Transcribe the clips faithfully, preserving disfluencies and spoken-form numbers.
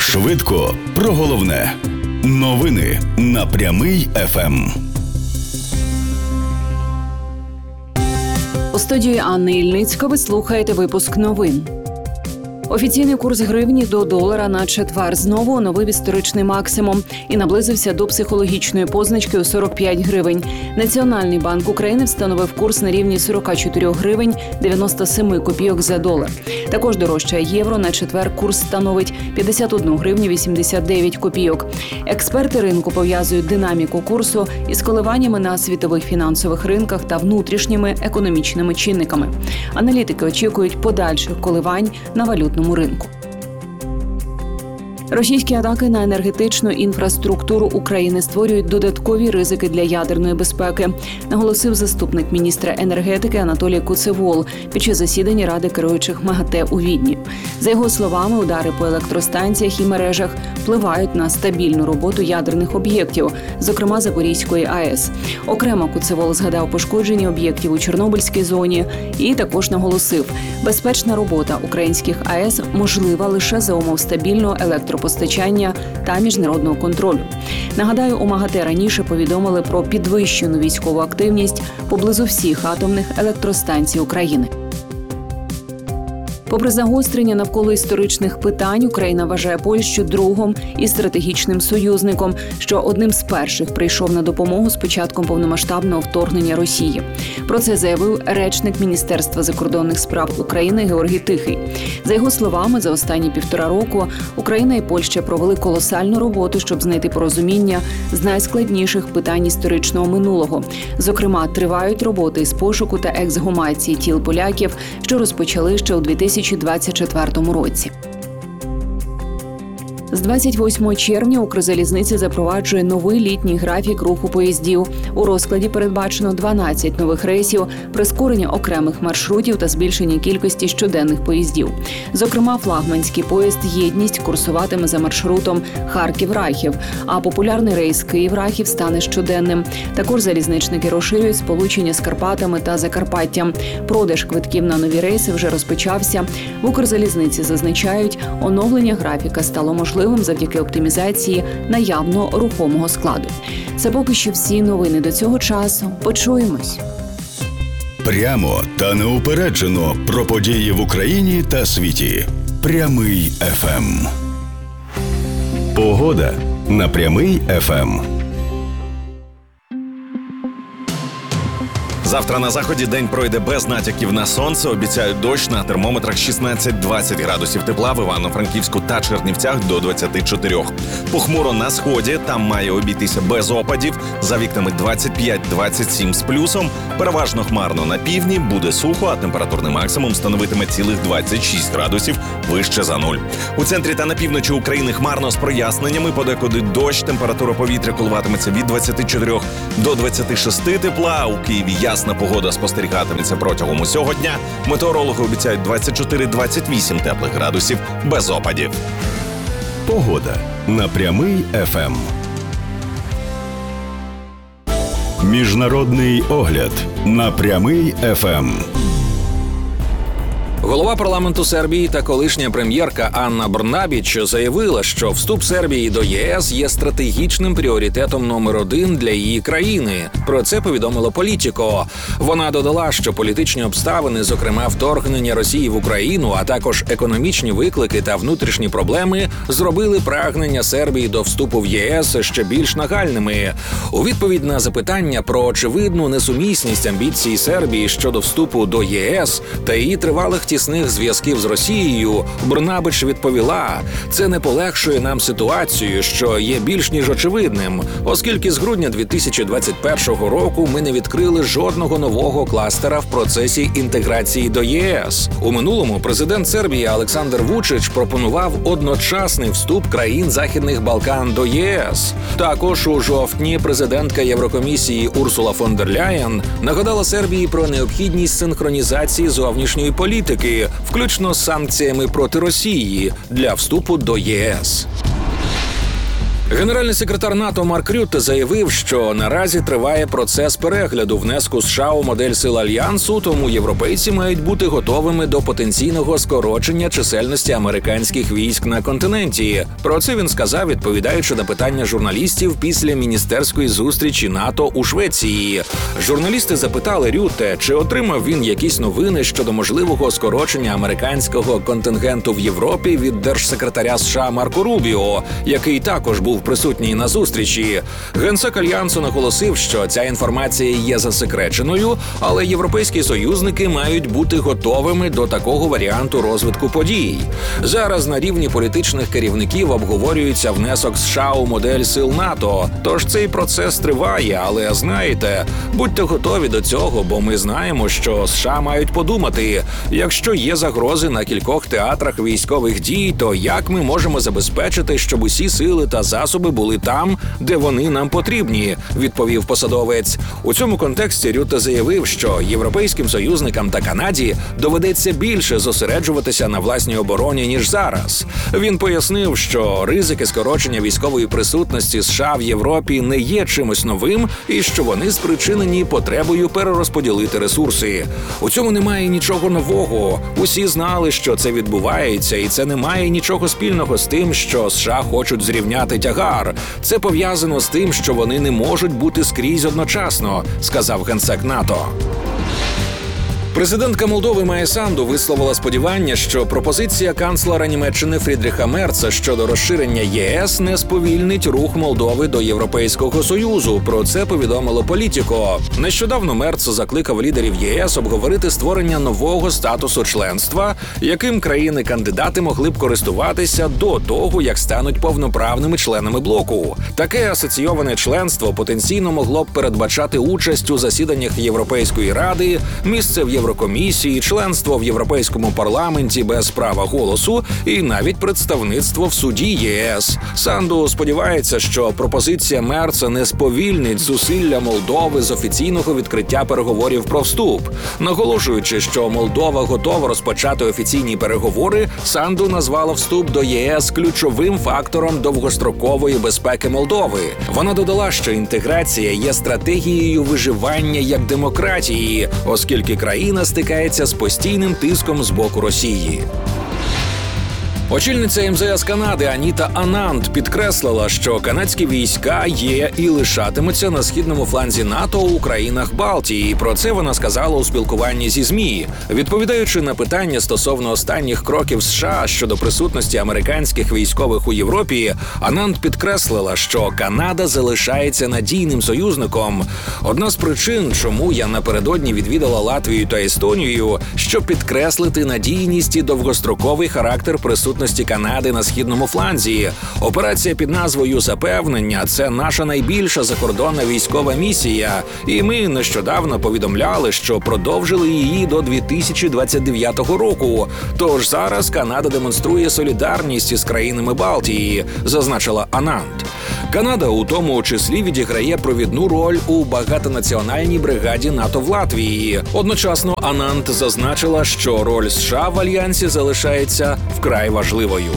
Швидко про головне. Новини на Прямий еф ем. У студії Анни Ільницько ви слухаєте випуск новин. Офіційний курс гривні до долара на четвер знову оновив історичний максимум і наблизився до психологічної позначки у сорок п'ять гривень. Національний банк України встановив курс на рівні сорок чотири гривень дев'яносто сім копійок за долар. Також дорожчає євро. На четвер курс становить п'ятдесят одну гривню вісімдесят дев'ять копійок. Експерти ринку пов'язують динаміку курсу із коливаннями на світових фінансових ринках та внутрішніми економічними чинниками. Аналітики очікують подальших коливань на валютному ринку. Російські атаки на енергетичну інфраструктуру України створюють додаткові ризики для ядерної безпеки, наголосив заступник міністра енергетики Анатолій Куцевол під час засідання Ради керуючих МАГАТЕ у Відні. За його словами, удари по електростанціях і мережах впливають на стабільну роботу ядерних об'єктів, зокрема Запорізької АЕС. Окремо Куцевол згадав пошкодження об'єктів у Чорнобильській зоні і також наголосив, безпечна робота українських АЕС можлива лише за умов стабільного електропостачання постачання та міжнародного контролю. Нагадаю, у МАГАТЕ раніше повідомили про підвищену військову активність поблизу всіх атомних електростанцій України. Попри загострення навколо історичних питань, Україна вважає Польщу другом і стратегічним союзником, що одним з перших прийшов на допомогу з початком повномасштабного вторгнення Росії. Про це заявив речник Міністерства закордонних справ України Георгій Тихий. За його словами, за останні півтора року Україна і Польща провели колосальну роботу, щоб знайти порозуміння з найскладніших питань історичного минулого. Зокрема, тривають роботи з пошуку та ексгумації тіл поляків, що розпочали ще у дві тисячі двадцять четвертому році. З двадцять восьмого червня Укрзалізниця запроваджує новий літній графік руху поїздів. У розкладі передбачено дванадцять нових рейсів, прискорення окремих маршрутів та збільшення кількості щоденних поїздів. Зокрема, флагманський поїзд «Єдність» курсуватиме за маршрутом Харків-Рахів, а популярний рейс Київ-Рахів стане щоденним. Також залізничники розширюють сполучення з Карпатами та Закарпаттям. Продаж квитків на нові рейси вже розпочався. В Укрзалізниці зазначають, оновлення графіка стало можливим завдяки оптимізації наявно рухомого складу. Це поки що всі новини до цього часу. Почуємось. Прямо та неупереджено про події в Україні та світі. Прямий еф ем. Погода на Прямий еф ем. Завтра на заході день пройде без натяків на сонце. Обіцяють дощ, на термометрах шістнадцять-двадцять градусів тепла, в Івано-Франківську та Чернівцях до двадцять чотири. Похмуро на сході, там має обійтися без опадів, за вікнами двадцять п'ять - двадцять сім з плюсом. Переважно хмарно на півдні, буде сухо, а температурний максимум становитиме цілих двадцять шість градусів вище за нуль. У центрі та на півночі України хмарно з проясненнями, подекуди дощ, температура повітря коливатиметься від двадцяти чотирьох до двадцяти шести тепла, у Києві ясна погода спостерігатиметься протягом усього дня. Метеорологи обіцяють двадцять чотири - двадцять вісім теплих градусів без опадів. Погода на Прямий еф ем. Міжнародний огляд на Прямий еф ем. Голова парламенту Сербії та колишня прем'єрка Анна Брнабіч заявила, що вступ Сербії до ЄС є стратегічним пріоритетом номер один для її країни. Про це повідомило Політіко. Вона додала, що політичні обставини, зокрема вторгнення Росії в Україну, а також економічні виклики та внутрішні проблеми, зробили прагнення Сербії до вступу в ЄС ще більш нагальними. У відповідь на запитання про очевидну несумісність амбіцій Сербії щодо вступу до ЄС та її тривалих тісних зв'язків з Росією, Брнабич відповіла: «Це не полегшує нам ситуацію, що є більш ніж очевидним, оскільки з грудня дві тисячі двадцять першого року ми не відкрили жодного нового кластера в процесі інтеграції до ЄС. У минулому президент Сербії Олександр Вучич пропонував одночасний вступ країн Західних Балкан до ЄС. Також у жовтні президентка Єврокомісії Урсула фон дер Ляєн нагадала Сербії про необхідність синхронізації зовнішньої політики, включно з санкціями проти Росії, для вступу до ЄС. Генеральний секретар НАТО Марк Рютте заявив, що наразі триває процес перегляду внеску США у модель сил Альянсу, тому європейці мають бути готовими до потенційного скорочення чисельності американських військ на континенті. Про це він сказав, відповідаючи на питання журналістів після міністерської зустрічі НАТО у Швеції. Журналісти запитали Рютте, чи отримав він якісь новини щодо можливого скорочення американського контингенту в Європі від держсекретаря США Марко Рубіо, який також був присутній на зустрічі. Генсек Альянсу наголосив, що ця інформація є засекреченою, але європейські союзники мають бути готовими до такого варіанту розвитку подій. Зараз на рівні політичних керівників обговорюється внесок США у модель сил НАТО, тож цей процес триває, але знаєте, будьте готові до цього, бо ми знаємо, що США мають подумати, якщо є загрози на кількох театрах військових дій, то як ми можемо забезпечити, щоб усі сили та засоби були там, де вони нам потрібні, відповів посадовець. У цьому контексті Рютте заявив, що європейським союзникам та Канаді доведеться більше зосереджуватися на власній обороні, ніж зараз. Він пояснив, що ризики скорочення військової присутності США в Європі не є чимось новим і що вони спричинені потребою перерозподілити ресурси. У цьому немає нічого нового. Усі знали, що це відбувається, і це не має нічого спільного з тим, що США хочуть зрівняти тягар. Це пов'язано з тим, що вони не можуть бути скрізь одночасно, сказав генсек НАТО. Президентка Молдови Майя Санду висловила сподівання, що пропозиція канцлера Німеччини Фрідріха Мерца щодо розширення ЄС не сповільнить рух Молдови до Європейського Союзу. Про це повідомило Політіко. Нещодавно Мерц закликав лідерів ЄС обговорити створення нового статусу членства, яким країни-кандидати могли б користуватися до того, як стануть повноправними членами блоку. Таке асоційоване членство потенційно могло б передбачати участь у засіданнях Європейської ради, місце в Європейській Єврокомісії, членство в Європейському парламенті без права голосу і навіть представництво в суді ЄС. Санду сподівається, що пропозиція Мерца не сповільнить зусилля Молдови з офіційного відкриття переговорів про вступ. Наголошуючи, що Молдова готова розпочати офіційні переговори, Санду назвала вступ до ЄС ключовим фактором довгострокової безпеки Молдови. Вона додала, що інтеграція є стратегією виживання як демократії, оскільки країна стикається з постійним тиском з боку Росії. Очільниця ем зе ес Канади Аніта Ананд підкреслила, що канадські війська є і лишатимуться на східному фланзі НАТО у країнах Балтії. Про це вона сказала у спілкуванні зі ЗМІ. Відповідаючи на питання стосовно останніх кроків США щодо присутності американських військових у Європі, Ананд підкреслила, що Канада залишається надійним союзником. Одна з причин, чому я напередодні відвідала Латвію та Естонію, щоб підкреслити надійність і довгостроковий характер присутності Канади на східному фланзі. Операція під назвою «Запевнення» – це наша найбільша закордонна військова місія, і ми нещодавно повідомляли, що продовжили її до дві тисячі двадцять дев'ятого року. Тож зараз Канада демонструє солідарність із країнами Балтії, зазначила Ананд. Канада у тому числі відіграє провідну роль у багатонаціональній бригаді НАТО в Латвії. Одночасно Ананд зазначила, що роль США в альянсі залишається вкрай важливою.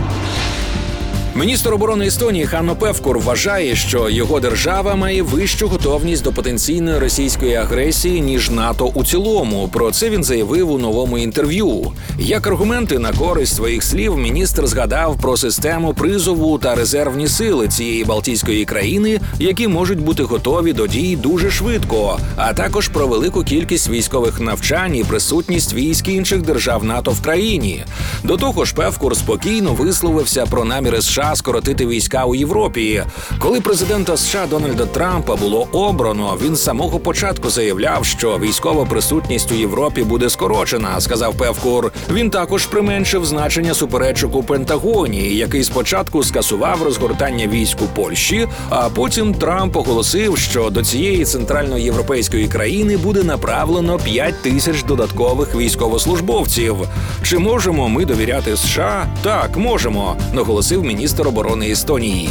Міністр оборони Естонії Ханно Певкур вважає, що його держава має вищу готовність до потенційної російської агресії, ніж НАТО у цілому. Про це він заявив у новому інтерв'ю. Як аргументи на користь своїх слів, міністр згадав про систему призову та резервні сили цієї балтійської країни, які можуть бути готові до дій дуже швидко, а також про велику кількість військових навчань і присутність військ інших держав НАТО в країні. До того ж, Певкур спокійно висловився про наміри США скоротити війська у Європі. Коли президента США Дональда Трампа було обрано, він з самого початку заявляв, що військова присутність у Європі буде скорочена, сказав Певкур. Він також применшив значення суперечок у Пентагоні, який спочатку скасував розгортання військ у Польщі, а потім Трамп оголосив, що до цієї центральноєвропейської країни буде направлено п'ять тисяч додаткових військовослужбовців. Чи можемо ми довіряти США? Так, можемо, наголосив міністр оборони Естонії.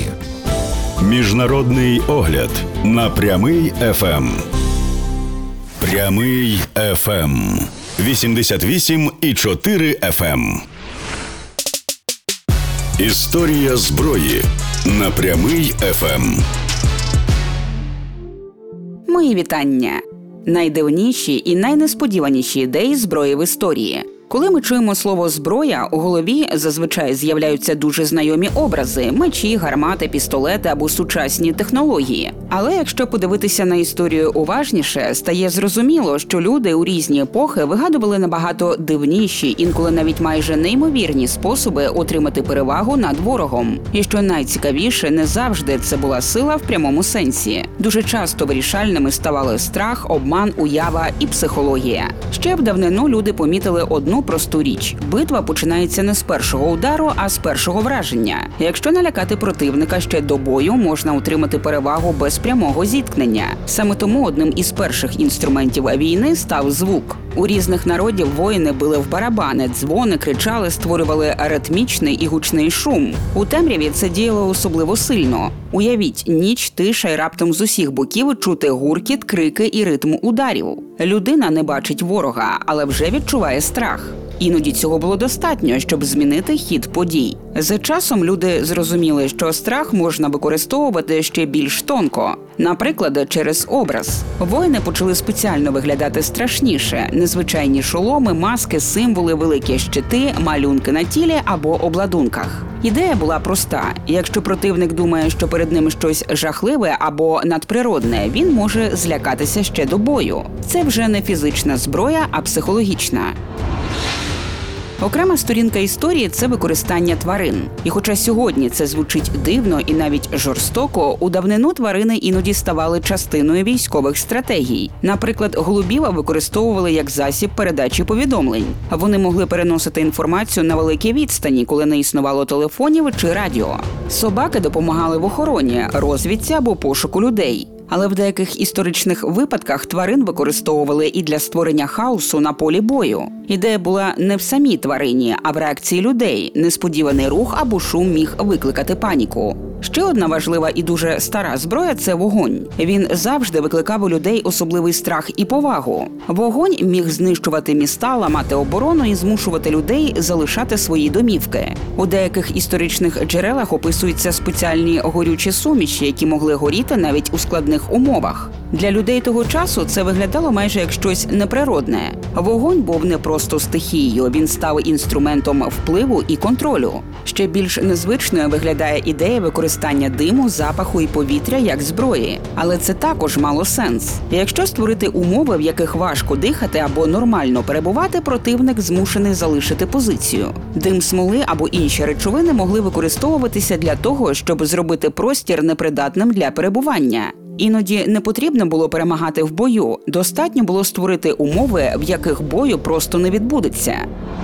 Міжнародний огляд на Прямий еф ем. Прямий еф ем. вісімдесят вісім і чотири еф ем. Історія зброї. на Прямий еф ем. Мої вітання. Найдивніші і найнесподіваніші ідеї зброї в історії. Коли ми чуємо слово «зброя», у голові зазвичай з'являються дуже знайомі образи – мечі, гармати, пістолети або сучасні технології. Але якщо подивитися на історію уважніше, стає зрозуміло, що люди у різні епохи вигадували набагато дивніші, інколи навіть майже неймовірні способи отримати перевагу над ворогом. І що найцікавіше, не завжди це була сила в прямому сенсі. Дуже часто вирішальними ставали страх, обман, уява і психологія. Ще в давнину люди помітили одну просту річ – битва починається не з першого удару, а з першого враження. Якщо налякати противника ще до бою, можна отримати перевагу без прямого зіткнення. Саме тому одним із перших інструментів війни став звук. У різних народів воїни били в барабани, дзвони, кричали, створювали ритмічний і гучний шум. У темряві це діяло особливо сильно. Уявіть, ніч, тиша й раптом з усіх боків чути гуркіт, крики і ритм ударів. Людина не бачить ворога, але вже відчуває страх. Іноді цього було достатньо, щоб змінити хід подій. За часом люди зрозуміли, що страх можна використовувати ще більш тонко. Наприклад, через образ. Воїни почали спеціально виглядати страшніше. Незвичайні шоломи, маски, символи, великі щити, малюнки на тілі або обладунках. Ідея була проста. Якщо противник думає, що перед ним щось жахливе або надприродне, він може злякатися ще до бою. Це вже не фізична зброя, а психологічна. Окрема сторінка історії – це використання тварин. І хоча сьогодні це звучить дивно і навіть жорстоко, у давнину тварини іноді ставали частиною військових стратегій. Наприклад, голубів використовували як засіб передачі повідомлень. Вони могли переносити інформацію на великі відстані, коли не існувало телефонів чи радіо. Собаки допомагали в охороні, розвідці або пошуку людей. Але в деяких історичних випадках тварин використовували і для створення хаосу на полі бою. Ідея була не в самій тварині, а в реакції людей. Несподіваний рух або шум міг викликати паніку. Ще одна важлива і дуже стара зброя – це вогонь. Він завжди викликав у людей особливий страх і повагу. Вогонь міг знищувати міста, ламати оборону і змушувати людей залишати свої домівки. У деяких історичних джерелах описуються спеціальні горючі суміші, які могли горіти навіть у складних умовах. Для людей того часу це виглядало майже як щось неприродне. Вогонь був не просто стихією, він став інструментом впливу і контролю. Ще більш незвичною виглядає ідея використання диму, запаху і повітря як зброї. Але це також мало сенс. Якщо створити умови, в яких важко дихати або нормально перебувати, противник змушений залишити позицію. Дим смоли або інші речовини могли використовуватися для того, щоб зробити простір непридатним для перебування. Іноді не потрібно було перемагати в бою, достатньо було створити умови, в яких бою просто не відбудеться.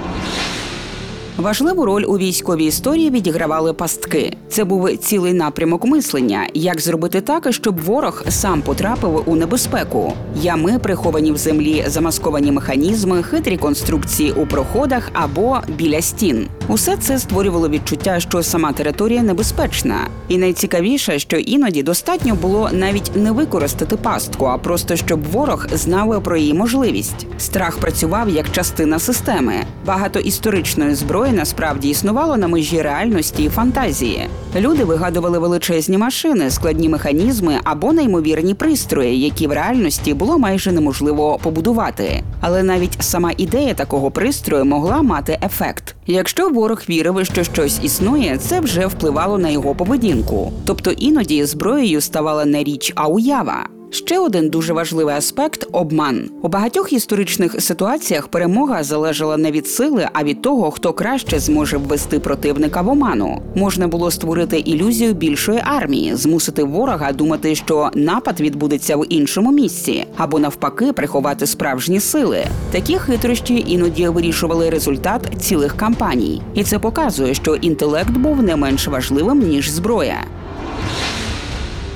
Важливу роль у військовій історії відігравали пастки. Це був цілий напрямок мислення, як зробити так, щоб ворог сам потрапив у небезпеку. Ями, приховані в землі, замасковані механізми, хитрі конструкції у проходах або біля стін. Усе це створювало відчуття, що сама територія небезпечна. І найцікавіше, що іноді достатньо було навіть не використати пастку, а просто щоб ворог знав про її можливість. Страх працював як частина системи. Багато історичної зброї насправді існувало на межі реальності і фантазії. Люди вигадували величезні машини, складні механізми або неймовірні пристрої, які в реальності було майже неможливо побудувати. Але навіть сама ідея такого пристрою могла мати ефект. Якщо ворог вірив, що щось існує, це вже впливало на його поведінку. Тобто іноді зброєю ставала не річ, а уява. Ще один дуже важливий аспект – обман. У багатьох історичних ситуаціях перемога залежала не від сили, а від того, хто краще зможе ввести противника в оману. Можна було створити ілюзію більшої армії, змусити ворога думати, що напад відбудеться в іншому місці, або навпаки приховати справжні сили. Такі хитрощі іноді вирішували результат цілих кампаній. І це показує, що інтелект був не менш важливим, ніж зброя.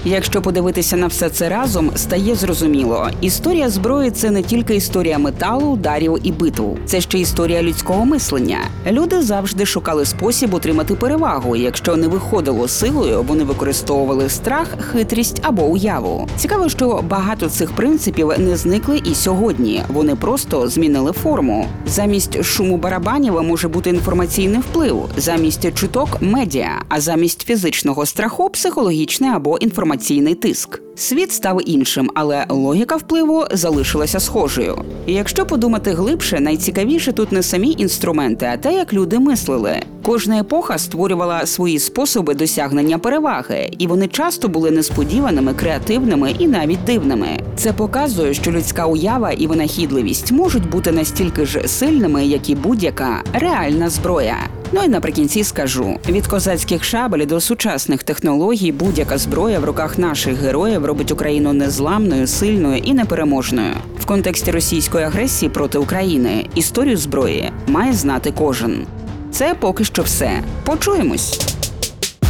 Якщо подивитися на все це разом, стає зрозуміло. Історія зброї – це не тільки історія металу, ударів і битв. Це ще історія людського мислення. Люди завжди шукали спосіб отримати перевагу. Якщо не виходило силою, вони використовували страх, хитрість або уяву. Цікаво, що багато цих принципів не зникли і сьогодні. Вони просто змінили форму. Замість шуму барабанів може бути інформаційний вплив, замість чуток – медіа, а замість фізичного страху – психологічний або інформаційний тиск. Світ став іншим, але логіка впливу залишилася схожою. І якщо подумати глибше, найцікавіше тут не самі інструменти, а те, як люди мислили. Кожна епоха створювала свої способи досягнення переваги, і вони часто були несподіваними, креативними і навіть дивними. Це показує, що людська уява і винахідливість можуть бути настільки ж сильними, як і будь-яка реальна зброя. Ну і наприкінці скажу, від козацьких шабель до сучасних технологій будь-яка зброя в руках наших героїв робить Україну незламною, сильною і непереможною. В контексті російської агресії проти України історію зброї має знати кожен. Це поки що все. Почуємось!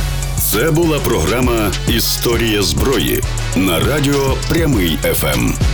Це була програма «Історія зброї» на радіо «Прямий еф ем».